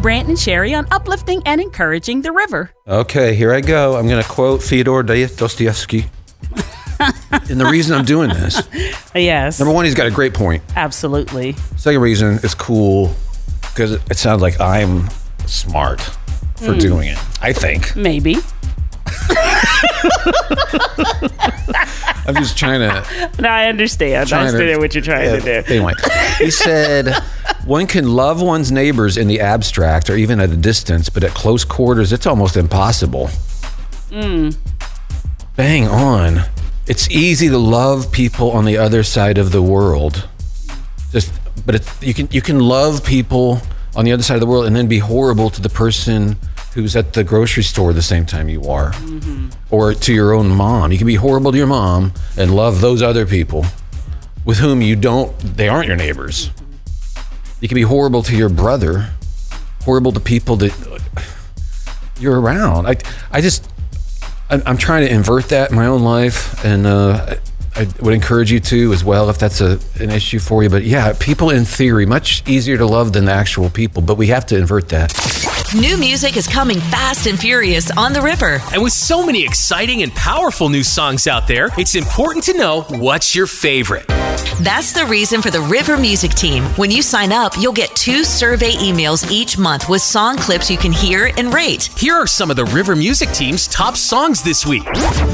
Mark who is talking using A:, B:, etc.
A: Brant and Sherry on uplifting and encouraging the river.
B: Okay, here I go. I'm going to quote Fyodor Dostoevsky. And the reason I'm doing this,
A: Yes.
B: number one, he's got a great point.
A: Absolutely.
B: Second reason, it's cool because it sounds like I'm smart for doing it. I think.
A: Maybe.
B: I'm just trying to...
A: No, I understand. I understand what you're trying to do.
B: Anyway, he said, one can love one's neighbors in the abstract or even at a distance, but at close quarters, it's almost impossible. Bang on. It's easy to love people on the other side of the world. You can love people on the other side of the world and then be horrible to the person who's at the grocery store the same time you are, or to your own mom. You can be horrible to your mom and love those other people with whom they aren't your neighbors. You can be horrible to your brother, horrible to people that you're around. I'm trying to invert that in my own life, and I would encourage you to as well if that's an issue for you. But yeah, people in theory, much easier to love than the actual people, but we have to invert that.
C: New music is coming fast and furious on the river.
D: And with so many exciting and powerful new songs out there, it's important to know what's your favorite.
C: That's the reason for the River Music Team. When you sign up, you'll get 2 survey emails each month with song clips you can hear and rate.
D: Here are some of the River Music Team's top songs this week.